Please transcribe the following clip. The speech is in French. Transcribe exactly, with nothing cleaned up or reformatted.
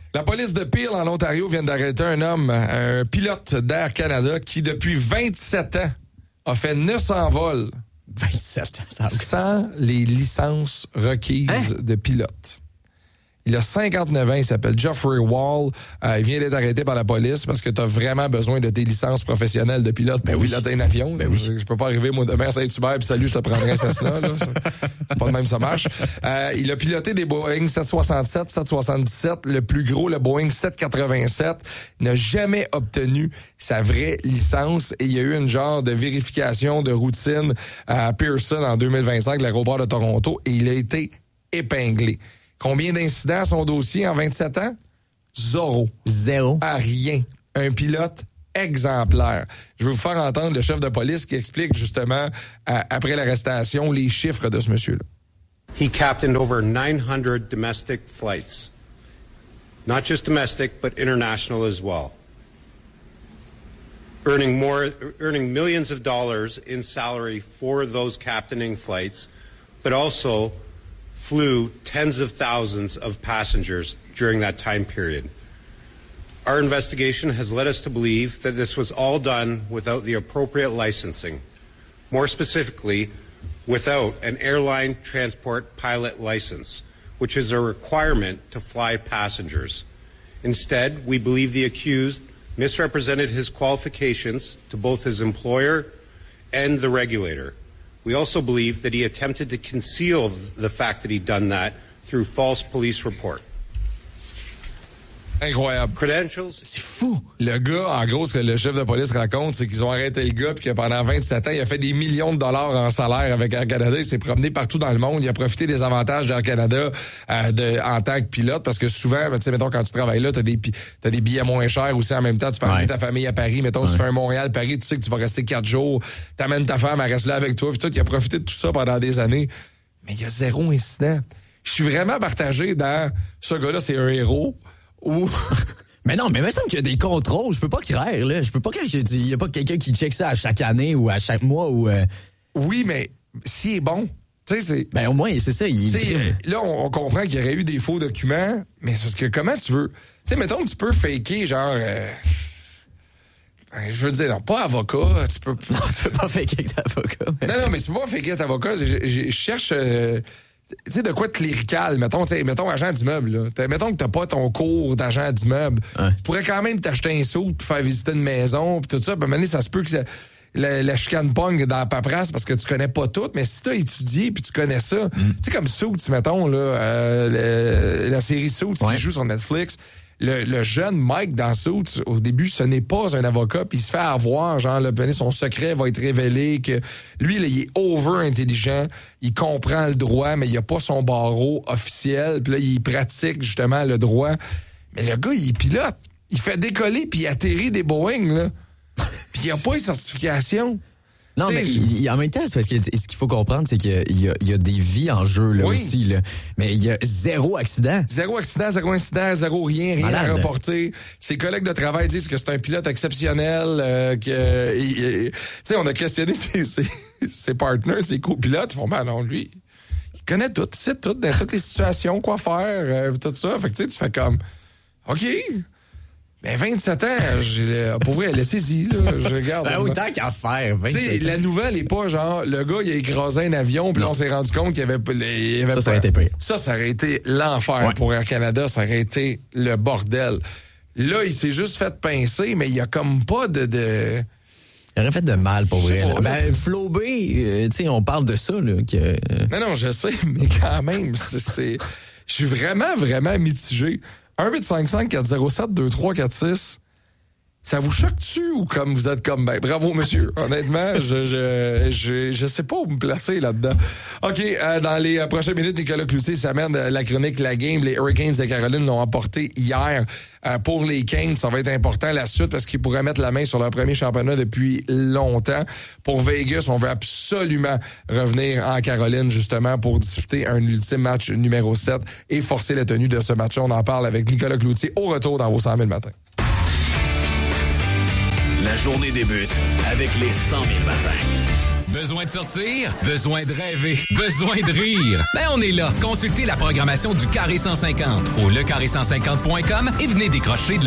La police de Peel, en Ontario, vient d'arrêter un homme, un pilote d'Air Canada, qui, depuis vingt-sept ans, a fait neuf cents vols. vingt-sept ans, ça a sans les licences requises hein? de pilote. Il a cinquante-neuf ans, il s'appelle Geoffrey Wall. Euh, il vient d'être arrêté par la police parce que tu as vraiment besoin de tes licences professionnelles de pilote pour ben oui. piloter un avion. Ben oui. je, je peux pas arriver, moi, demain à Saint-Hubert, puis salut, je te prendrai un Cessna. Là. C'est pas de même, ça marche. Euh, il a piloté des Boeing sept soixante-sept, sept soixante-dix-sept, le plus gros, le Boeing sept quatre-vingt-sept. Il n'a jamais obtenu sa vraie licence et il y a eu une genre de vérification de routine à Pearson en deux mille vingt-cinq, l'aéroport de Toronto, et il a été épinglé. Combien d'incidents à son dossier en vingt-sept ans? Zéro. Zéro. À rien. Un pilote exemplaire. Je vais vous faire entendre le chef de police qui explique justement, euh, après l'arrestation, les chiffres de ce monsieur-là. He captained over nine hundred domestic flights. Not just domestic, but international as well. Earning more, earning millions of dollars in salary for those captaining flights, but also flew tens of thousands of passengers during that time period. Our investigation has led us to believe that this was all done without the appropriate licensing. More specifically, without an airline transport pilot license, which is a requirement to fly passengers. Instead, we believe the accused misrepresented his qualifications to both his employer and the regulator. We also believe that he attempted to conceal the fact that he'd done that through false police report. Incroyable. Credentials. C'est fou. Le gars, en gros, ce que le chef de police raconte, c'est qu'ils ont arrêté le gars puis que pendant vingt-sept ans, il a fait des millions de dollars en salaire avec Air Canada. Il s'est promené partout dans le monde. Il a profité des avantages d'Air Canada euh, de, en tant que pilote parce que souvent, tu sais, mettons, quand tu travailles là, t'as des, t'as des billets moins chers aussi en même temps. Tu peux amener ouais. ta famille à Paris. Mettons, ouais. tu fais un Montréal-Paris, tu sais que tu vas rester quatre jours. T'amènes ta femme, elle reste là avec toi. Puis tout, il a profité de tout ça pendant des années. Mais il y a zéro incident. Je suis vraiment partagé dans ce gars-là, c'est un héros ou... Mais non, mais il me semble qu'il y a des contrôles. Je peux pas croire, là. Je peux pas croire qu'il y a pas quelqu'un qui check ça à chaque année ou à chaque mois ou... Euh... Oui, mais s'il est bon, tu sais, c'est... Ben au moins, c'est ça, il est... Là, on, on comprend qu'il y aurait eu des faux documents, mais c'est parce que comment tu veux... Tu sais, mettons que tu peux faker, genre... Euh... Je veux dire, non, pas avocat, tu peux... Non, tu peux pas faker être avocat. Mais... Non, non, mais tu peux pas faker être avocat. Je, je, je cherche... Euh... Tu sais, de quoi de clérical, mettons, mettons agent d'immeuble, là. Mettons que t'as pas ton cours d'agent d'immeuble. Ouais. Tu pourrais quand même t'acheter un saut pour faire visiter une maison, puis tout ça. Puis à un moment donné, ça se peut que ça, la, la chicane pogne dans la paperasse parce que tu connais pas tout, mais si t'as étudié puis tu connais ça, mm. tu sais, comme Suits, mettons, là, euh, le, la série Suits ouais. qui joue sur Netflix, le, le jeune Mike dans Suits, au début, ce n'est pas un avocat, puis il se fait avoir, genre, là, son secret va être révélé, que lui, là, il est over-intelligent, il comprend le droit, mais il a pas son barreau officiel, puis là, il pratique, justement, le droit. Mais le gars, il pilote, il fait décoller, puis il atterrit des Boeing, là, puis il a pas une certification. Non, t'sais, mais il, il, en même temps, c'est parce que ce qu'il faut comprendre, c'est qu'il y a, il y a, il y a des vies en jeu là oui. aussi. Là. Mais il y a zéro accident. Zéro accident, zéro incident, zéro rien, rien Malade. à reporter. Ses collègues de travail disent que c'est un pilote exceptionnel. Euh, que, tu sais, on a questionné ses, ses, ses partners, ses copilotes. Ils font, ben non, lui, il connaît tout, il sait tout, dans toutes les situations, quoi faire, euh, tout ça. Fait que tu sais, tu fais comme, OK. Ben, vingt-sept ans, j'ai, pour vrai, laissez-y, là, je regarde. Ben, autant qu'à faire, vingt-sept ans. La nouvelle est pas genre, le gars, il a écrasé un avion, puis là, on s'est rendu compte qu'il y avait, il y avait ça, pas... ça aurait été pire. Ça, ça aurait été l'enfer ouais. pour Air Canada, ça aurait été le bordel. Là, il s'est juste fait pincer, mais il y a comme pas de, de... Il aurait fait de mal, pour vrai. Pas, ben, Flo B, euh, tu sais, on parle de ça, là, que... Euh... Non, non, je sais, mais quand même, c'est, c'est... je suis vraiment, vraiment mitigé. un huit cinq cinq quatre zéro sept deux trois quatre six. Ça vous choque-tu ou comme vous êtes comme ben bravo monsieur. Honnêtement, je je je je sais pas où me placer là-dedans. OK, euh, dans les euh, prochaines minutes, Nicolas Cloutier s'amène euh, la chronique La Game. Les Hurricanes de Caroline l'ont emporté hier. Euh, pour les Canes, ça va être important la suite parce qu'ils pourraient mettre la main sur leur premier championnat depuis longtemps. Pour Vegas, on veut absolument revenir en Caroline justement pour disputer un ultime match numéro sept et forcer la tenue de ce match. On en parle avec Nicolas Cloutier au retour dans vos cent mille matins. La journée débute avec les cent mille matins. Besoin de sortir? Besoin de rêver? Besoin de rire? Ben, on est là. Consultez la programmation du Carré cent cinquante au le carré cent cinquante point com et venez décrocher de la